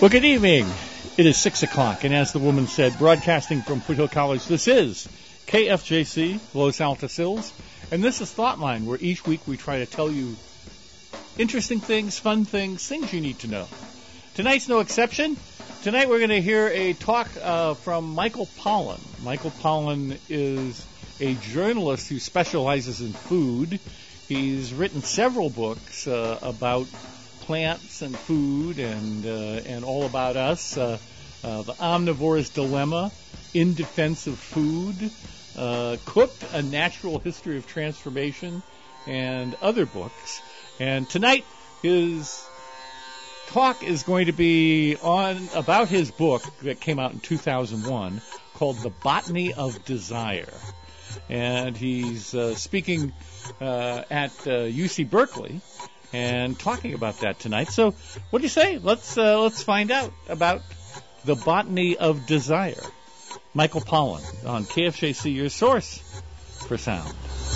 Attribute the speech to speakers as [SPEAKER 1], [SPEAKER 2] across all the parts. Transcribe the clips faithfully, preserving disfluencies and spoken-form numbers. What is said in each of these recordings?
[SPEAKER 1] Well, good evening. It is six o'clock, and as the woman said, broadcasting from Foothill College, this is K F J C, Los Altos Hills, and this is Thoughtline, where each week we try to tell you interesting things, fun things, things you need to know. Tonight's no exception. Tonight we're going to hear a talk uh, from Michael Pollan. Michael Pollan is a journalist who specializes in food. He's written several books uh, about plants and food and uh, and all about us. Uh, uh, the Omnivore's Dilemma, In Defense of Food, uh, Cooked, A Natural History of Transformation, and other books. And tonight his talk is going to be on about his book that came out in two thousand one called The Botany of Desire. And he's uh, speaking uh, at uh, U C Berkeley and talking about that tonight. So, what do you say? Let's uh, let's find out about the botany of desire. Michael Pollan on K F J C, your source for sound.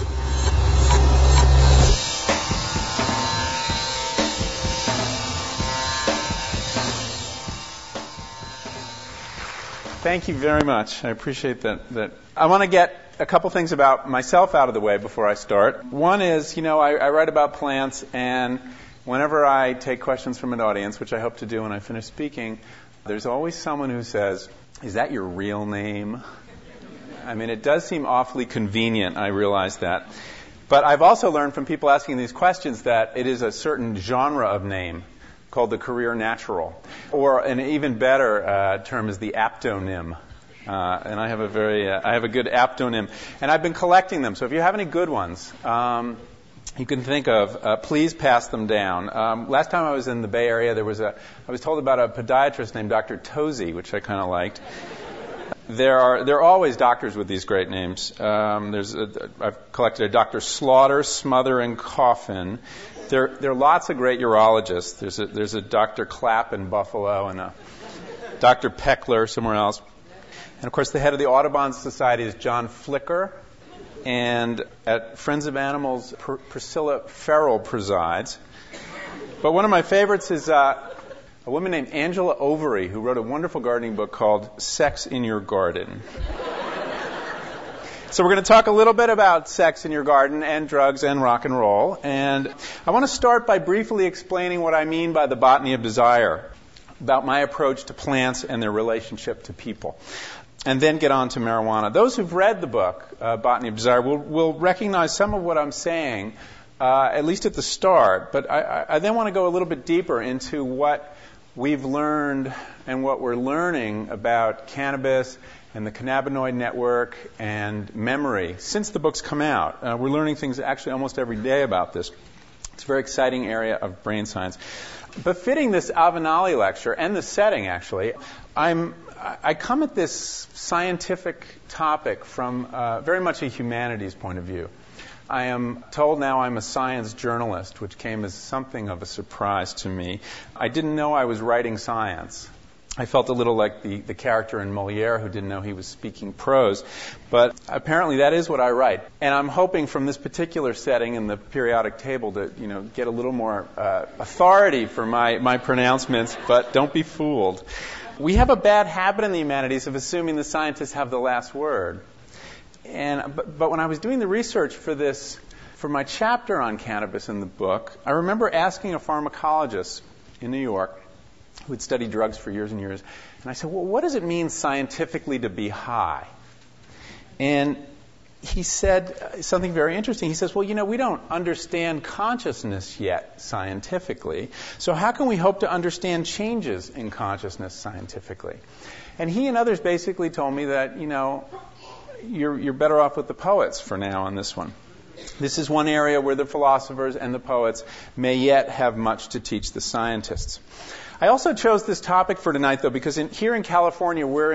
[SPEAKER 2] Thank you very much. I appreciate that. That I want to get a couple things about myself out of the way before I start. One is, you know, I, I write about plants, and whenever I take questions from an audience, which I hope to do when I finish speaking, there's always someone who says, "Is that your real name?" I mean, it does seem awfully convenient, I realize that. But I've also learned from people asking these questions that it is a certain genre of name called the career natural. Or an even better uh, term is the aptonym. Uh, and I have a very, uh, I have a good aptonym, and I've been collecting them. So if you have any good ones, um, you can think of, uh, please pass them down. Um, last time I was in the Bay Area, there was a, I was told about a podiatrist named Doctor Tozy, which I kind of liked. There are, there are always doctors with these great names. Um, there's, a, I've collected a Doctor Slaughter, Smother, and Coffin. There, there are lots of great urologists. There's a, there's a Doctor Clapp in Buffalo, and a Doctor Peckler somewhere else. And, of course, the head of the Audubon Society is John Flicker. And at Friends of Animals, Pr- Priscilla Farrell presides. But one of my favorites is uh, a woman named Angela Overy, who wrote a wonderful gardening book called Sex in Your Garden. So we're going to talk a little bit about sex in your garden and drugs and rock and roll. And I want to start by briefly explaining what I mean by the botany of desire, about my approach to plants and their relationship to people, and then get on to marijuana. Those who've read the book, uh, Botany of Desire, will, will recognize some of what I'm saying, uh, at least at the start. But I, I then want to go a little bit deeper into what we've learned and what we're learning about cannabis and the cannabinoid network and memory since the book's come out. Uh, we're learning things actually almost every day about this. It's a very exciting area of brain science. Befitting this Avenali lecture and the setting, actually, I'm I come at this scientific topic from uh, very much a humanities point of view. I am told now I'm a science journalist, which came as something of a surprise to me. I didn't know I was writing science. I felt a little like the, the character in Molière who didn't know he was speaking prose. But apparently that is what I write. And I'm hoping from this particular setting in the periodic table to, you know, get a little more uh, authority for my, my pronouncements, but don't be fooled. We have a bad habit in the humanities of assuming the scientists have the last word. And but, but when I was doing the research for this, for my chapter on cannabis in the book, I remember asking a pharmacologist in New York who had studied drugs for years and years, and I said, well, what does it mean scientifically to be high? And he said something very interesting. He says, well, you know, we don't understand consciousness yet scientifically, so how can we hope to understand changes in consciousness scientifically? And he and others basically told me that, you know, you're, you're better off with the poets for now on this one. This is one area where the philosophers and the poets may yet have much to teach the scientists. I also chose this topic for tonight, though, because in, here in California, we're